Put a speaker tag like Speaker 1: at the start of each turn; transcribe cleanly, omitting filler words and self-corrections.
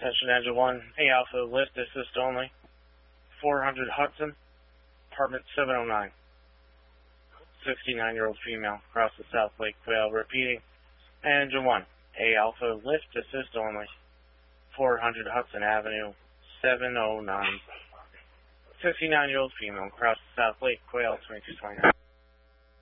Speaker 1: Attention Engine 1, A Alpha, lift assist only. 400 Hudson, apartment 709. 69-year-old female, across the South Lake Quail. Repeating, Engine 1, A Alpha, lift assist only. 400 Hudson Avenue, 709. 69-year-old female, across the South Lake Quail, 2229.